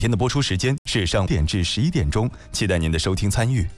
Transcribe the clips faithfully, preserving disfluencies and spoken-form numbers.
天的播出时间是上午点至十一点钟，期待您的收听参与。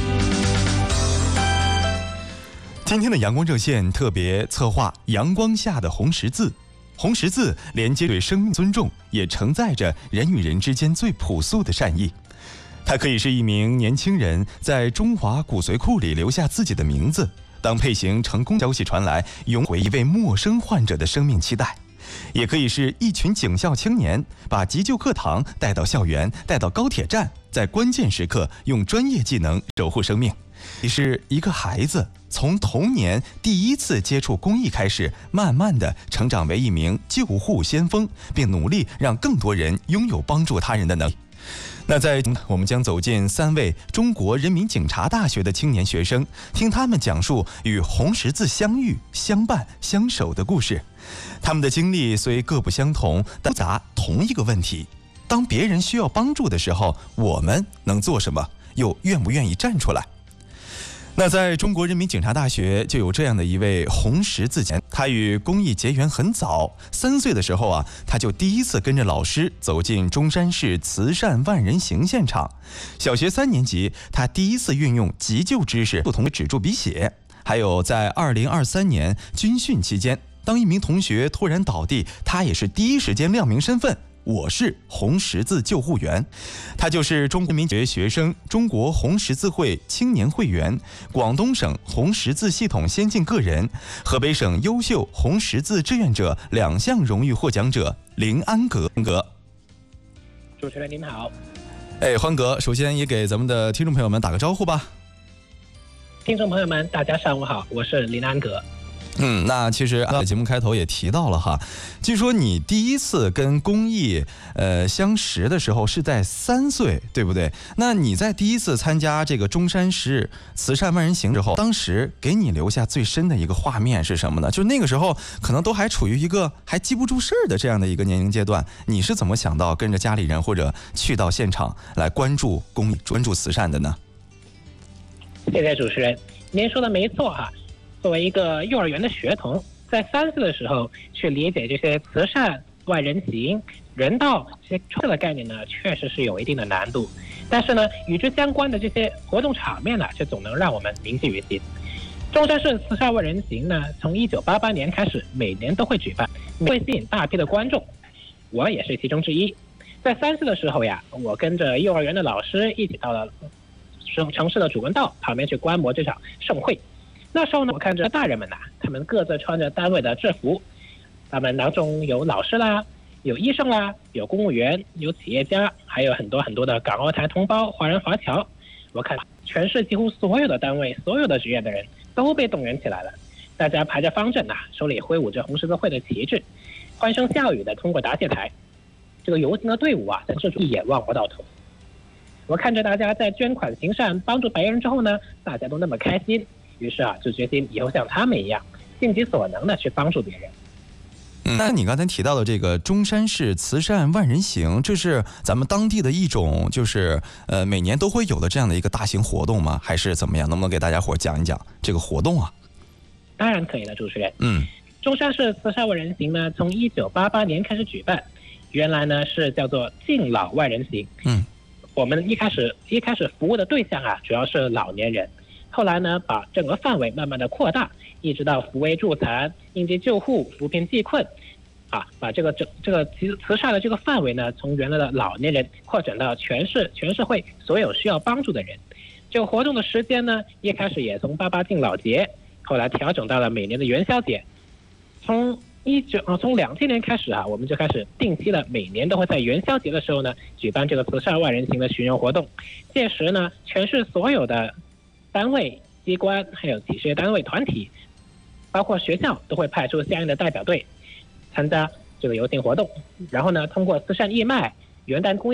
今天的阳光热线特别策划阳光下的红十字。红十字连接对生命尊重，也承载着人与人之间最朴素的善意。它可以是一名年轻人在中华骨髓库里留下自己的名字，当配型成功消息传来，永回一位陌生患者的生命期待；也可以是一群警校青年把急救课堂带到校园，带到高铁站，在关键时刻用专业技能守护生命；也是一个孩子从童年第一次接触公益开始，慢慢的成长为一名救护先锋，并努力让更多人拥有帮助他人的能力。那在我们将走进三位中国人民警察大学的青年学生，听他们讲述与红十字相遇、相伴、相守的故事。他们的经历虽各不相同，但答同一个问题：当别人需要帮助的时候，我们能做什么？又愿不愿意站出来？那在中国人民警察大学就有这样的一位红十字前，他与公益结缘很早，三岁的时候啊，他就第一次跟着老师走进中山市慈善万人行现场。小学三年级，他第一次运用急救知识不同的止住鼻血。还有在二零二三年军训期间，当一名同学突然倒地，他也是第一时间亮明身份，我是红十字救护员。他就是中国人民大学学生、中国红十字会青年会员、广东省红十字系统先进个人、河北省优秀红十字志愿者两项荣誉获奖者林安格。 主持人您好。 哎，欢哥，首先也给咱们的听众朋友们打个招呼吧。 听众朋友们，大家上午好，我是林安格。 嗯，那其实啊，节目开头也提到了哈，据说你第一次跟公益呃相识的时候是在三岁，对不对？那你在第一次参加这个中山市慈善万人行之后，当时给你留下最深的一个画面是什么呢？就那个时候可能都还处于一个还记不住事儿的这样的一个年龄阶段，你是怎么想到跟着家里人或者去到现场来关注公益、关注慈善的呢？ 谢谢主持人，您说的没错哈。作为一个幼儿园的学童，在三岁的时候去理解这些慈善、万人行、人道这些的概念呢，确实是有一定的难度。但是呢，与之相关的这些活动场面呢，却总能让我们铭记于心。中山市慈善万人行呢，从一九八八年开始，每年都会举办，会吸引大批的观众。我也是其中之一。在三岁的时候呀，我跟着幼儿园的老师一起到了城市的主文道旁边去观摩这场盛会。那时候呢，我看着大人们呐、啊，他们各自穿着单位的制服，他们当中有老师啦，有医生啦，有公务员，有企业家，还有很多很多的港澳台同胞、华人华侨。我看全市几乎所有的单位、所有的职业的人都被动员起来了，大家排着方阵呐、啊，手里挥舞着红十字会的旗帜，欢声笑语的通过答谢台。这个游行的队伍啊，在这处一眼望不到头。我看着大家在捐款行善、帮助别人之后呢，大家都那么开心。于是啊，就决心以后像他们一样，尽己所能的去帮助别人。 嗯，那你刚才提到的这个中山市慈善万人行，这是咱们当地的一种，就是呃每年都会有的这样的一个大型活动吗？还是怎么样？能不能给大家伙讲一讲这个活动啊？ 当然可以了，主持人。 嗯， 中山市慈善万人行呢，从一九八八年开始举办，原来呢是叫做敬老万人行。 嗯，我们一开始一开始服务的对象啊，主要是老年人。后来呢，把整个范围慢慢的扩大，一直到扶危助残、应急救护、扶贫济困，啊，把这个这这个慈慈善的这个范围呢，从原来的老年人扩展到全市全社会所有需要帮助的人。这个活动的时间呢，一开始也从八八敬老节，后来调整到了每年的元宵节。从一九啊，从两千年开始啊，我们就开始定期的每年都会在元宵节的时候呢，举办这个慈善万人行的巡游活动。届时呢，全市所有的单位、机关还有企事业单位、团体，包括学校都会派出相应的代表队参加这个游行活动。然后呢，通过慈善义卖、元旦公益